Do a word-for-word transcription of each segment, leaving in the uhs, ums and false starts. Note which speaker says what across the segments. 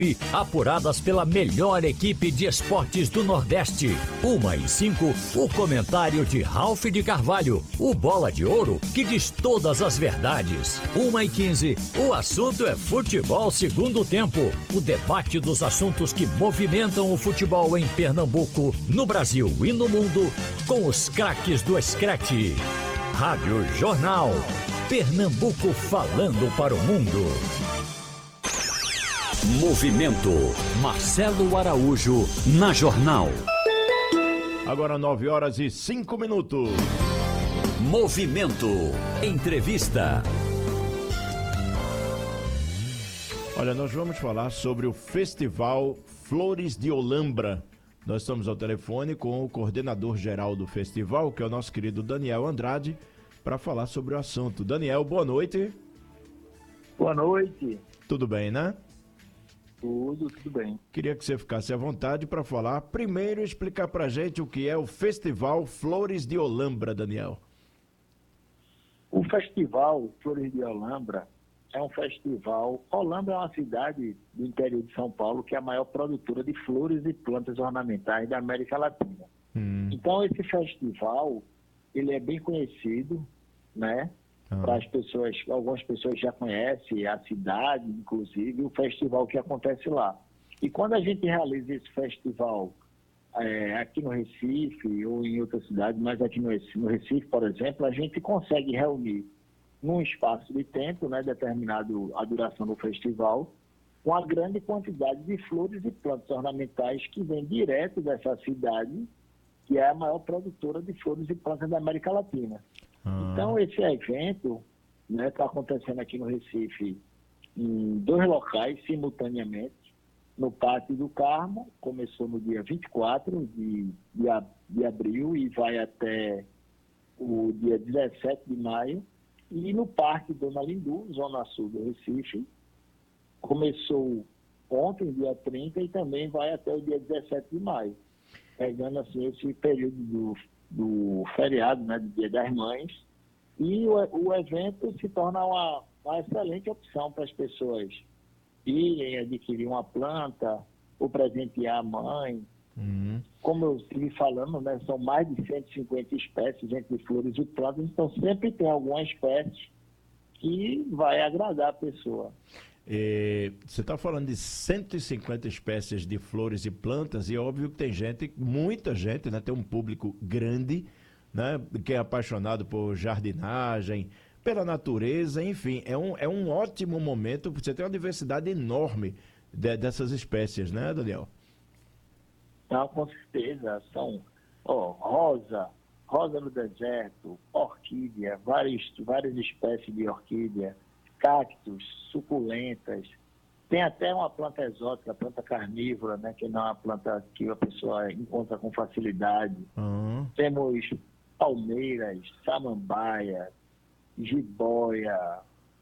Speaker 1: apuradas pela melhor equipe de esportes do Nordeste. Uma e cinco, o comentário de Ralph de Carvalho, o bola de ouro que diz todas as verdades. Uma e quinze, o assunto é futebol segundo tempo, o debate dos assuntos que movimentam o futebol em Pernambuco, no Brasil e no mundo, com os craques do Screte. Rádio Jornal, Pernambuco falando para o mundo. Movimento, Marcelo Araújo, na Jornal.
Speaker 2: Agora nove horas e cinco minutos.
Speaker 1: Movimento, entrevista.
Speaker 2: Olha, nós vamos falar sobre o Festival Flores de Olambra. Nós estamos ao telefone com o coordenador geral do festival, que é o nosso querido Daniel Andrade, para falar sobre o assunto. Daniel, boa noite.
Speaker 3: Boa noite.
Speaker 2: Tudo bem, né?
Speaker 3: Tudo, tudo bem.
Speaker 2: Queria que você ficasse à vontade para falar. Primeiro, explicar para a gente o que é o Festival Flores de Olambra, Daniel.
Speaker 3: O Festival Flores de Olambra é um festival... Olambra é uma cidade do interior de São Paulo que é a maior produtora de flores e plantas ornamentais da América Latina. Hum. Então, esse festival, ele é bem conhecido, né? Para as pessoas, algumas pessoas já conhecem a cidade, inclusive, o festival que acontece lá. E quando a gente realiza esse festival é, aqui no Recife ou em outra cidade, mas aqui no Recife, no Recife, por exemplo, a gente consegue reunir num espaço de tempo, né, determinado a duração do festival, uma grande quantidade de flores e plantas ornamentais que vêm direto dessa cidade, que é a maior produtora de flores e plantas da América Latina. Ah. Então, esse evento está, né, acontecendo aqui no Recife em dois locais simultaneamente. No Pátio do Carmo, começou no dia vinte e quatro de, de, de abril e vai até o dia dezessete de maio. E no Parque Dona Lindu, Zona Sul do Recife, começou ontem, dia trinta, e também vai até o dia dezessete de maio. Pegando assim esse período do, do feriado, né, do Dia das Mães, e o, o evento se torna uma, uma excelente opção para as pessoas irem adquirir uma planta ou presentear a mãe. Uhum. Como eu estive falando, né, são mais de cento e cinquenta espécies entre flores e plantas, então sempre tem alguma espécie que vai agradar a pessoa.
Speaker 2: É, você está falando de cento e cinquenta espécies de flores e plantas, e é óbvio que tem gente, muita gente, né, tem um público grande, né, que é apaixonado por jardinagem, pela natureza, enfim, é um, é um ótimo momento, você tem uma diversidade enorme de, dessas espécies, né, Daniel?
Speaker 3: Não, com certeza, são ó, rosa, rosa no deserto, orquídea, várias, várias espécies de orquídea, cactos, suculentas, tem até uma planta exótica, planta carnívora, né, que não é uma planta que a pessoa encontra com facilidade. Uhum. Temos palmeiras, samambaia, jiboia,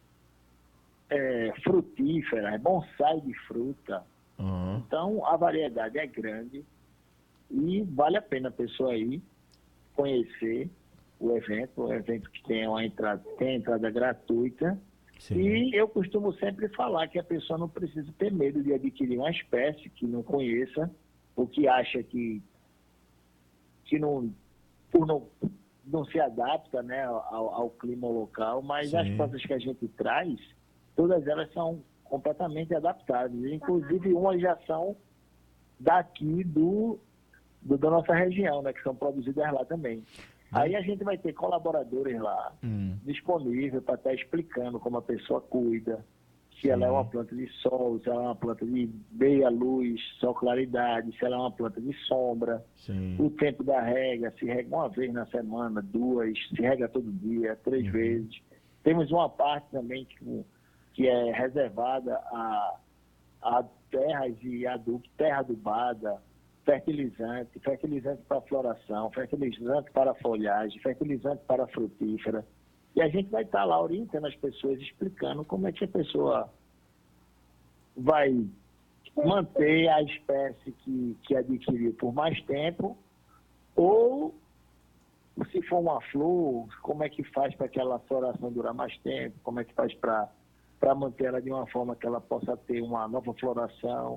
Speaker 3: é, frutíferas, bonsai de fruta. Uhum. Então, a variedade é grande e vale a pena a pessoa ir conhecer o evento, um evento que tem uma entrada, tem entrada gratuita. Sim. E eu costumo sempre falar que a pessoa não precisa ter medo de adquirir uma espécie que não conheça, ou que acha que, que não, por não, não se adapta, né, ao, ao clima local, mas Sim. as plantas que a gente traz, todas elas são completamente adaptáveis. Inclusive, umas já são daqui do, do, da nossa região, né, que são produzidas lá também. Aí a gente vai ter colaboradores lá, hum. disponíveis para estar explicando como a pessoa cuida, se Sim. ela é uma planta de sol, se ela é uma planta de meia luz, sol claridade, se ela é uma planta de sombra, Sim. o tempo da rega, se rega uma vez na semana, duas, se rega todo dia, três uhum. vezes. Temos uma parte também que, que é reservada a, a terras de adubo, terra adubada, fertilizante, fertilizante para floração, fertilizante para folhagem, fertilizante para frutífera. E a gente vai estar lá orientando as pessoas, explicando como é que a pessoa vai manter a espécie que, que adquiriu por mais tempo, ou se for uma flor, como é que faz para aquela floração durar mais tempo, como é que faz para para manter ela de uma forma que ela possa ter uma nova floração.